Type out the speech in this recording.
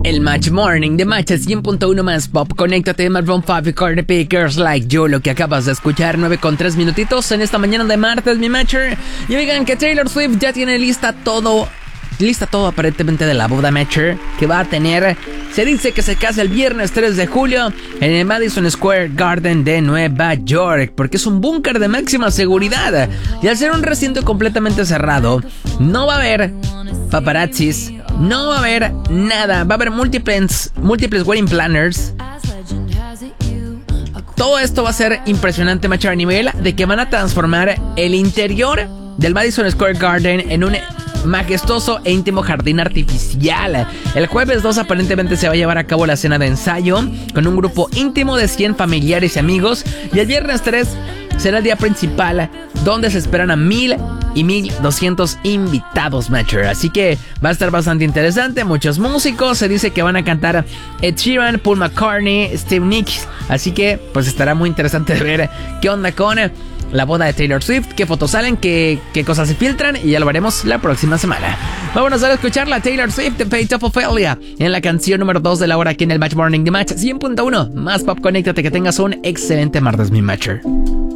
El Match Morning de Match 100.1 más pop. Conéctate, Maroon 5 y Cardi B, Girls Like You. Lo que acabas de escuchar, 9:03 minutitos en esta mañana de martes, mi Matcher. Y oigan que Taylor Swift ya tiene lista todo aparentemente de la boda, Matcher, que va a tener. Se dice que se casa el viernes 3 de julio en el Madison Square Garden de Nueva York, porque es un búnker de máxima seguridad. Y al ser un recinto completamente cerrado, no va a haber paparazzis, no va a haber nada. Va a haber múltiples wedding planners. Todo esto va a ser impresionante, Matcher, a nivel de que van a transformar el interior del Madison Square Garden en un majestuoso e íntimo jardín artificial. El jueves 2 aparentemente se va a llevar a cabo la cena de ensayo con un grupo íntimo de 100 familiares y amigos. Y el viernes 3 será el día principal, donde se esperan a 1000 y 1200 invitados, Matcher. Así que va a estar bastante interesante. Muchos músicos. Se dice que van a cantar Ed Sheeran, Paul McCartney, Steve Nicks. Así que pues estará muy interesante ver qué onda con la boda de Taylor Swift, qué fotos salen, qué cosas se filtran, y ya lo veremos la próxima semana. Vámonos a escuchar la Taylor Swift de Fate of Ophelia en la canción número 2 de la hora aquí en el Match Morning de Match 100.1 más pop. Conéctate, que tengas un excelente martes, mi Matcher.